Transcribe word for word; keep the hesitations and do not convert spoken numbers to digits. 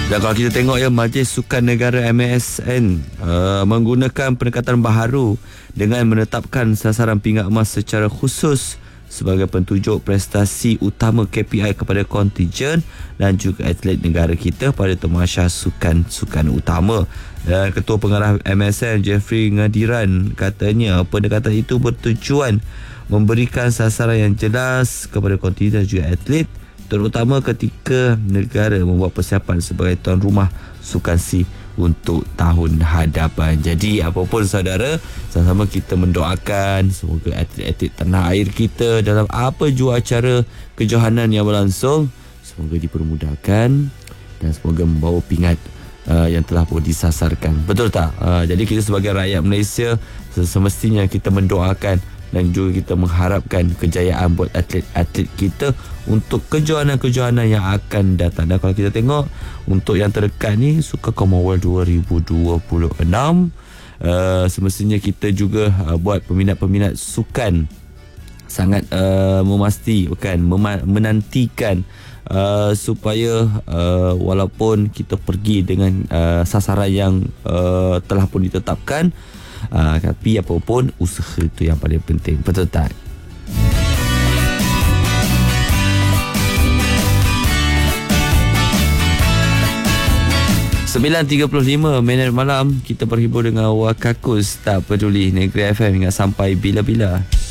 Dan kalau kita tengok ya, Majlis Sukan Negara M A S N uh, menggunakan pendekatan baharu dengan menetapkan sasaran pingat emas secara khusus sebagai pentunjuk prestasi utama K P I kepada kontingen dan juga atlet negara kita pada Tamasya Sukan-Sukan Utama. Dan Ketua Pengarah M A S N Jeffrey Ngadiran katanya pendekatan itu bertujuan memberikan sasaran yang jelas kepada kontingen dan juga atlet, terutama ketika negara membuat persiapan sebagai tuan rumah Sukan SEA untuk tahun hadapan. Jadi apapun saudara, sama-sama kita mendoakan semoga atlet-atlet tanah air kita dalam apa jua acara kejohanan yang berlangsung, semoga dipermudahkan dan semoga membawa pingat uh, yang telah pun disasarkan. Betul tak? Uh, jadi kita sebagai rakyat Malaysia semestinya kita mendoakan dan juga kita mengharapkan kejayaan buat atlet-atlet kita untuk kejohanan-kejohanan yang akan datang. Dan kalau kita tengok untuk yang terdekat ni, Sukan Commonwealth dua ribu dua puluh enam, uh, semestinya kita juga uh, buat peminat-peminat sukan sangat uh, memasti bukan mema- menantikan uh, supaya uh, walaupun kita pergi dengan uh, sasaran yang uh, telah pun ditetapkan, Uh, tapi apapun usaha itu yang paling penting. Betul tak? sembilan tiga puluh lima minit malam, kita berhibur dengan Wakakus Tak Peduli Negeri F M hingga sampai bila-bila.